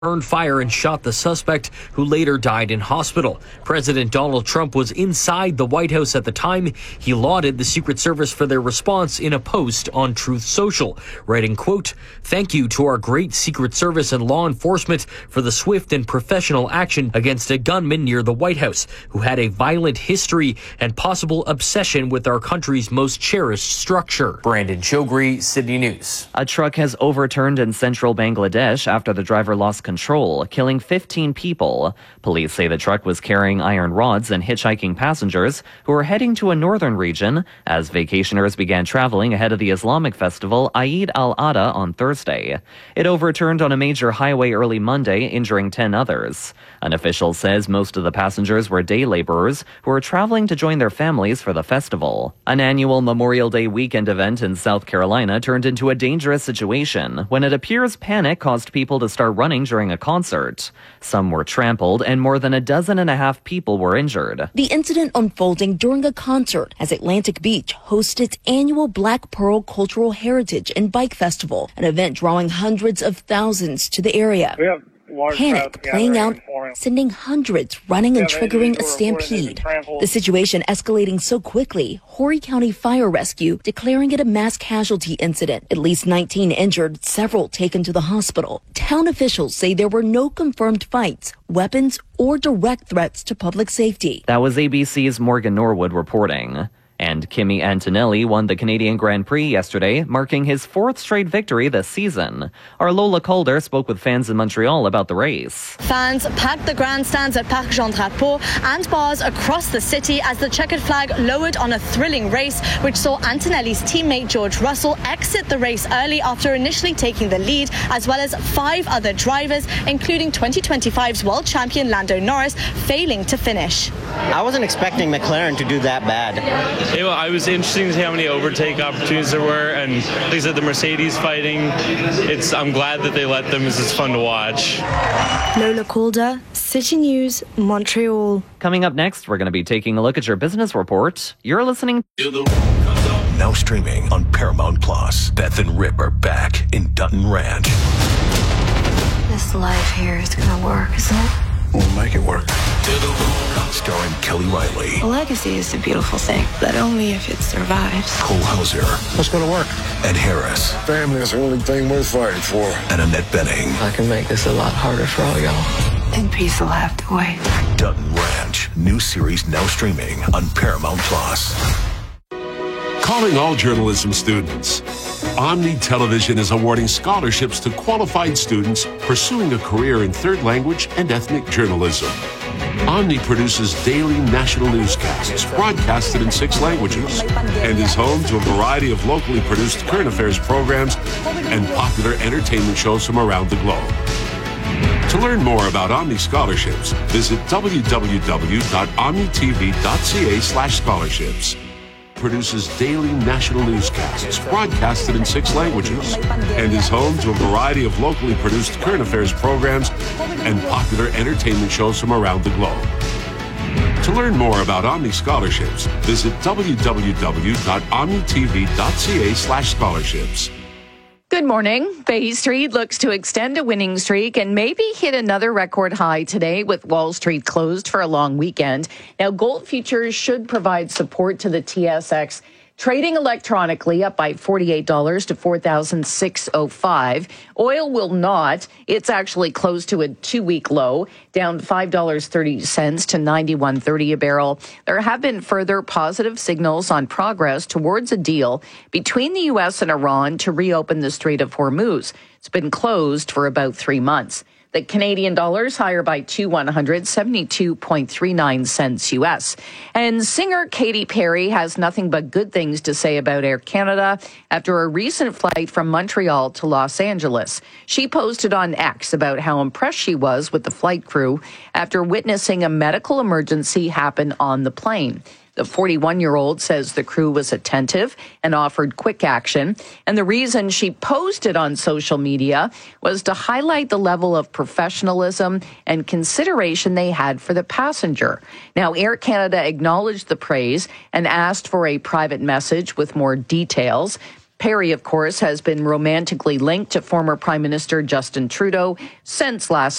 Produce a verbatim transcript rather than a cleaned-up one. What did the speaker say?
turned fire and shot the suspect, who later died in hospital. President Donald Trump was inside the White House at the time. He lauded the Secret Service for their response in a post on Truth Social, writing, quote, "Thank you to our great Secret Service and law enforcement for the swift and professional action against a gunman near the White House, who had a violent history and possible obsession with our country's most cherished structure." Brandon Chogri, Sydney News. A truck has overturned in central Bangladesh after the driver lost control, killing fifteen people. Police say the truck was carrying iron rods and hitchhiking passengers who were heading to a northern region as vacationers began traveling ahead of the Islamic festival Eid al-Adha on Thursday. It overturned on a major highway early Monday, injuring ten others. An official says most of the passengers were day laborers who were traveling to join their families for the festival. An annual Memorial Day weekend event in South Carolina turned into a dangerous situation when it appears panic caused people to start running during a concert. Some were trampled and more than a dozen and a half people were injured. The incident unfolding during a concert as Atlantic Beach hosts its annual Black Pearl Cultural Heritage and Bike Festival, an event drawing hundreds of thousands to the area. Panic playing out, sending hundreds running and triggering a stampede. The situation escalating so quickly, Horry County Fire Rescue declaring it a mass casualty incident. At least nineteen injured, several taken to the hospital. Town officials say there were no confirmed fights, weapons, or direct threats to public safety. That was A B C's Morgan Norwood reporting. And Kimi Antonelli won the Canadian Grand Prix yesterday, marking his fourth straight victory this season. Our Lola Calder spoke with fans in Montreal about the race. Fans packed the grandstands at Parc Jean Drapeau and bars across the city as the checkered flag lowered on a thrilling race, which saw Antonelli's teammate George Russell exit the race early after initially taking the lead, as well as five other drivers, including twenty twenty-five's world champion Lando Norris, failing to finish. I wasn't expecting McLaren to do that bad. It, I was interesting to see how many overtake opportunities there were, and like I said, the Mercedes fighting, it's, I'm glad that they let them, because it's fun to watch. Lola Calder, City News, Montreal. Coming up next, we're going to be taking a look at your business report. You're listening to Now streaming on Paramount Plus. Beth and Rip are back in Dutton Ranch. This life here is gonna work, isn't it? We'll make it work. Starring Kelly Riley. A legacy is a beautiful thing, but only if it survives. Cole Hauser. What's going to work? Ed Harris. Family is the only thing worth fighting for. And Annette Bening. I can make this a lot harder for all y'all. And peace will have to wait. Dutton Ranch. New series now streaming on Paramount Plus. Calling all journalism students. Omni Television is awarding scholarships to qualified students pursuing a career in third language and ethnic journalism. Omni produces daily national newscasts broadcasted in six languages and is home to a variety of locally produced current affairs programs and popular entertainment shows from around the globe. To learn more about Omni scholarships, visit w w w dot omni t v dot c a slash scholarships. Produces daily national newscasts broadcasted in six languages and is home to a variety of locally produced current affairs programs and popular entertainment shows from around the globe. To learn more about Omni scholarships, visit w w w dot omni t v dot c a slash scholarships. Good morning. Bay Street looks to extend a winning streak and maybe hit another record high today with Wall Street closed for a long weekend. Now, gold futures should provide support to the T S X. Trading electronically up by forty-eight dollars to four thousand six hundred five dollars. Oil will not. It's actually close to a two-week low, down five dollars and thirty cents to ninety-one thirty a barrel. There have been further positive signals on progress towards a deal between the U S and Iran to reopen the Strait of Hormuz. It's been closed for about three months. The Canadian dollar is higher by two one hundred seventy-two point three nine cents U S. And singer Katy Perry has nothing but good things to say about Air Canada after a recent flight from Montreal to Los Angeles. She posted on X about how impressed she was with the flight crew after witnessing a medical emergency happen on the plane. The forty-one-year-old says the crew was attentive and offered quick action. And the reason she posted on social media was to highlight the level of professionalism and consideration they had for the passenger. Now, Air Canada acknowledged the praise and asked for a private message with more details. Perry, of course, has been romantically linked to former Prime Minister Justin Trudeau since last